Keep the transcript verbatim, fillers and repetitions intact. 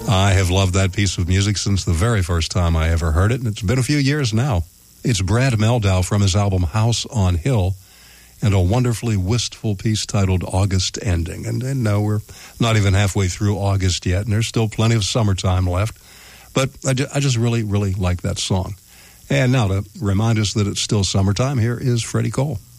I have loved that piece of music since the very first time I ever heard it, and it's been a few years now. It's Brad Mehldau from his album House on Hill, and a wonderfully wistful piece titled August Ending. And, and no, we're not even halfway through August yet, and there's still plenty of summertime left. But I, ju- I just really, really like that song. And now to remind us that it's still summertime, here is Freddie Cole.